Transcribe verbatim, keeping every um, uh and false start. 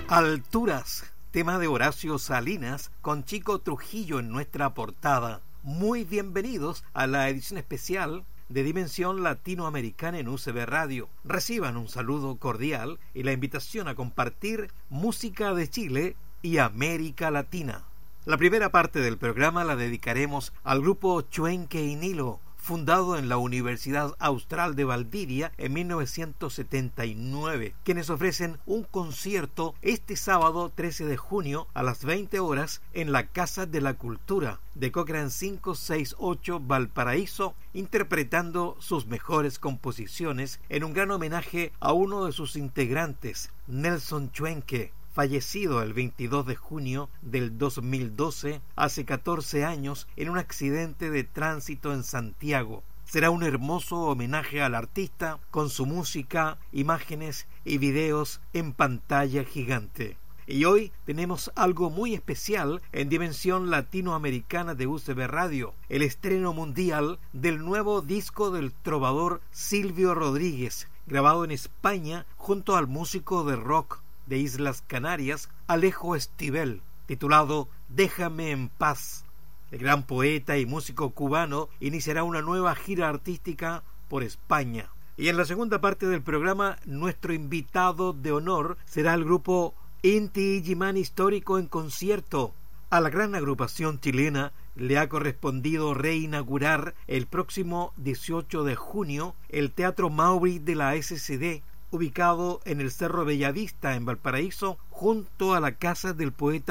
Alturas, tema de Horacio Salinas con Chico Trujillo en nuestra portada. Muy bienvenidos a la edición especial de Dimensión Latinoamericana en U C B Radio. Reciban un saludo cordial y la invitación a compartir música de Chile y América Latina. La primera parte del programa la dedicaremos al grupo Chuenque y Nilo, fundado en la Universidad Austral de Valdivia en mil novecientos setenta y nueve, quienes ofrecen un concierto este sábado trece de junio a las veinte horas en la Casa de la Cultura de Cochrane quinientos sesenta y ocho Valparaíso, interpretando sus mejores composiciones en un gran homenaje a uno de sus integrantes, Nelson Chuenque, fallecido el veintidós de junio del dos mil doce, hace catorce años, en un accidente de tránsito en Santiago. Será un hermoso homenaje al artista con su música, imágenes y videos en pantalla gigante. Y hoy tenemos algo muy especial en Dimensión Latinoamericana de U C B Radio, el estreno mundial del nuevo disco del trovador Silvio Rodríguez, grabado en España junto al músico de rock de Islas Canarias, Alejo Stivel, titulado Déjame en paz. El gran poeta y músico cubano iniciará una nueva gira artística por España. Y en la segunda parte del programa, nuestro invitado de honor será el grupo Inti Illimani Histórico en concierto. A la gran agrupación chilena le ha correspondido reinaugurar el próximo dieciocho de junio el Teatro Mauri de la S C D, ubicado en el Cerro Bellavista en Valparaíso, junto a la casa del poeta